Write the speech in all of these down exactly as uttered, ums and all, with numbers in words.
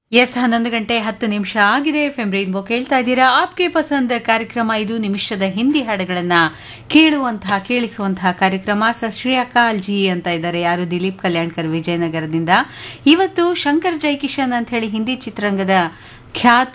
S ಹನ್ನೊಂದು ಗಂಟೆ ಹತ್ತು ನಿಮಿಷ ಆಗಿದೆ. ಎಫ್ಎಂ ರೈನ್ಬೋ ಕೇಳ್ತಾ ಇದ್ದೀರಾ. ಆಪ್ಗೆ ಪಸಂದ್ ಕಾರ್ಯಕ್ರಮ ಇದು. ನಿಮಿಷದ ಹಿಂದಿ ಹಾಡುಗಳನ್ನ ಕೇಳುವಂತಹ ಕೇಳಿಸುವಂತಹ ಕಾರ್ಯಕ್ರಮ. ಸತ್ ಶ್ರೀ ಅಕಾಲ್ ಜಿ ಅಂತ ಇದ್ದಾರೆ ಯಾರು, ದಿಲೀಪ್ ಕಲ್ಯಾಣ್ಕರ್ ವಿಜಯನಗರದಿಂದ. ಇವತ್ತು ಶಂಕರ್ ಜೈಕಿಶನ್ ಅಂತ ಹೇಳಿ ಹಿಂದಿ ಚಿತ್ರರಂಗದ ಖ್ಯಾತ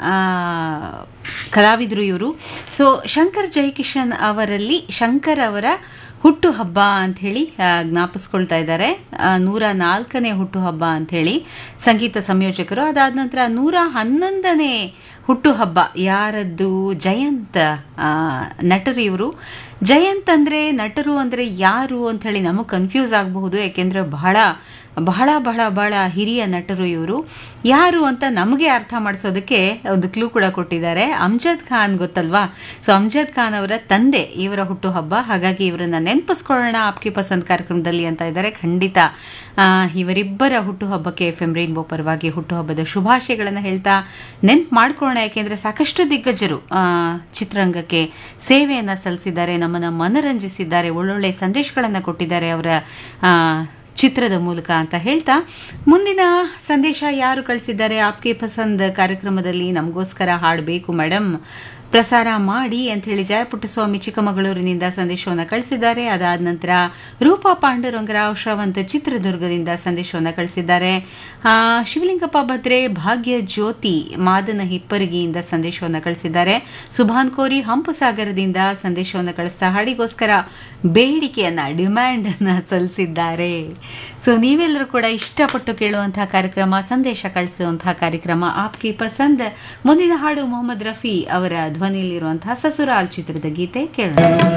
ಕಲಾವಿದರು ಇವರು. ಸೊ ಶಂಕರ್ ಜೈಕಿಶನ್ ಅವರಲ್ಲಿ ಶಂಕರ್ ಅವರ ಹುಟ್ಟುಹಬ್ಬ ಅಂಥೇಳಿ ಜ್ಞಾಪಿಸ್ಕೊಳ್ತಾ ಇದ್ದಾರೆ. ನೂರ ನಾಲ್ಕನೇ ಹುಟ್ಟುಹಬ್ಬ ಅಂಥೇಳಿ ಸಂಗೀತ ಸಂಯೋಜಕರು. ಅದಾದ ನಂತರ ನೂರ ಹನ್ನೊಂದನೇ ಹುಟ್ಟುಹಬ್ಬ ಯಾರದ್ದು? ಜಯಂತ್ ನಟರು ಇವರು. ಜಯಂತ್ ಅಂದರೆ ನಟರು ಅಂದರೆ ಯಾರು ಅಂಥೇಳಿ ನಮಗೆ ಕನ್ಫ್ಯೂಸ್ ಆಗಬಹುದು. ಯಾಕೆಂದರೆ ಬಹಳ ಬಹಳ ಬಹಳ ಬಹಳ ಹಿರಿಯ ನಟರು ಇವರು. ಯಾರು ಅಂತ ನಮಗೆ ಅರ್ಥ ಮಾಡಿಸೋದಕ್ಕೆ ಒಂದು ಕ್ಲೂ ಕೂಡ ಕೊಟ್ಟಿದ್ದಾರೆ. ಅಮ್ಜದ್ ಖಾನ್ ಗೊತ್ತಲ್ವಾ? ಸೊ ಅಮ್ಜದ್ ಖಾನ್ ಅವರ ತಂದೆ ಇವರ ಹುಟ್ಟುಹಬ್ಬ. ಹಾಗಾಗಿ ಇವರನ್ನ ನೆನಪಿಸ್ಕೊಳ್ಳೋಣ ಆಪ್ಗೆ ಪಸಂದ್ ಕಾರ್ಯಕ್ರಮದಲ್ಲಿ ಅಂತ ಇದ್ದಾರೆ. ಖಂಡಿತ ಇವರಿಬ್ಬರ ಹುಟ್ಟುಹಬ್ಬಕ್ಕೆ ಎಫ್ ಎಂ ರೈನ್ಬೋ ಪರವಾಗಿ ಹುಟ್ಟುಹಬ್ಬದ ಶುಭಾಶಯಗಳನ್ನು ಹೇಳ್ತಾ ನೆನ್ಪು ಮಾಡ್ಕೊಳ್ಳೋಣ. ಯಾಕೆಂದರೆ ಸಾಕಷ್ಟು ದಿಗ್ಗಜರು ಚಿತ್ರರಂಗಕ್ಕೆ ಸೇವೆಯನ್ನು ಸಲ್ಲಿಸಿದ್ದಾರೆ, ನಮ್ಮನ್ನು ಮನರಂಜಿಸಿದ್ದಾರೆ, ಒಳ್ಳೊಳ್ಳೆ ಸಂದೇಶಗಳನ್ನು ಕೊಟ್ಟಿದ್ದಾರೆ ಅವರ ಚಿತ್ರದ ಮೂಲಕ ಅಂತ ಹೇಳ್ತಾ, ಮುಂದಿನ ಸಂದೇಶ ಯಾರು ಕಳಿಸಿದ್ದಾರೆ? ಆಪ್ಗೆ ಪಸಂದ್ ಕಾರ್ಯಕ್ರಮದಲ್ಲಿ ನಮಗೋಸ್ಕರ ಹಾಡಬೇಕು ಮೇಡಮ್, ಪ್ರಸಾರ ಮಾಡಿ ಅಂತ ಹೇಳಿ ಜಯಪುಟ್ಟಸ್ವಾಮಿ ಚಿಕ್ಕಮಗಳೂರಿನಿಂದ ಸಂದೇಶವನ್ನು ಕಳಿಸಿದ್ದಾರೆ. ಅದಾದ ನಂತರ ರೂಪಾ ಪಾಂಡುರಂಗರಾವ್ ಶ್ರವಂತ್ ಚಿತ್ರದುರ್ಗದಿಂದ ಸಂದೇಶವನ್ನು ಕಳಿಸಿದ್ದಾರೆ. ಶಿವಲಿಂಗಪ್ಪ ಭದ್ರೆ ಭಾಗ್ಯ ಜ್ಯೋತಿ ಮಾದನ ಹಿಪ್ಪರಿಗಿಯಿಂದ ಸಂದೇಶವನ್ನು ಕಳಿಸಿದ್ದಾರೆ. ಸುಭಾನ್ ಕೋರಿ ಹಂಪಸಾಗರದಿಂದ ಸಂದೇಶವನ್ನು ಕಳಿಸ್ತಾ ಹಾಡಿಗೋಸ್ಕರ ಬೇಡಿಕೆಯನ್ನ ಡಿಮ್ಯಾಂಡ್ ಅನ್ನ ಸಲ್ಲಿಸಿದ್ದಾರೆ. ಸೊ ನೀವೆಲ್ಲರೂ ಕೂಡ ಇಷ್ಟಪಟ್ಟು ಕೇಳುವಂತಹ ಕಾರ್ಯಕ್ರಮ, ಸಂದೇಶ ಕಳಿಸುವಂತಹ ಕಾರ್ಯಕ್ರಮ ಆಪ್ಗೆ ಪಸಂದ್. ಮುಂದಿನ ಹಾಡು ಮೊಹಮ್ಮದ್ ರಫಿ ಅವರ ಧ್ವನಿಯಲ್ಲಿರುವಂತಹ ಸಸುರಾಲ್ ಚಿತ್ರದ ಗೀತೆ ಕೇಳೋಣ.